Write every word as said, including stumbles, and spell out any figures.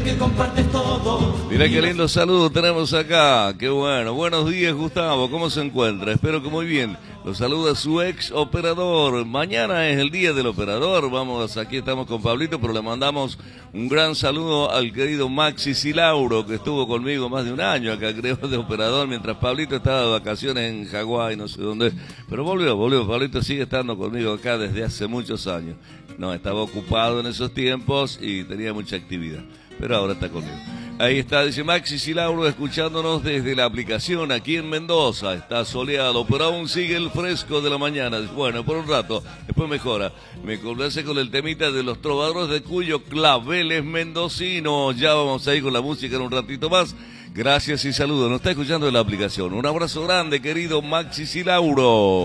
que compartes todo. Mirá qué lindo saludo tenemos acá, qué bueno. Buenos días, Gustavo, ¿cómo se encuentra? Espero que muy bien. Lo saluda su ex operador. Mañana es el día del operador. Vamos, aquí estamos con Pablito, pero le mandamos un gran saludo al querido Maxi Silauro, que estuvo conmigo más de un año acá, creo, de operador, mientras Pablito estaba de vacaciones en Hawái, no sé dónde. Pero volvió, volvió. Pablito sigue estando conmigo acá desde hace muchos años. No, estaba ocupado en esos tiempos y tenía mucha actividad, pero ahora está conmigo. Ahí está, dice Maxi Silauro, escuchándonos desde la aplicación aquí en Mendoza. Está soleado, pero aún sigue el fresco de la mañana. Bueno, por un rato, después mejora. Me converse con el temita de los trovadores de Cuyo, claveles mendocinos. Ya vamos a ir con la música en un ratito más. Gracias y saludos. Nos está escuchando en la aplicación. Un abrazo grande, querido Maxi Silauro.